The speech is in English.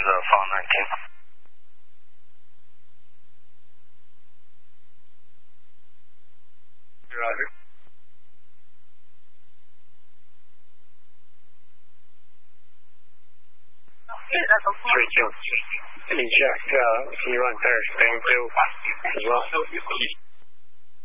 个放难听。 Roger. Three two. Any check, can you run Paris Bang 2 as well?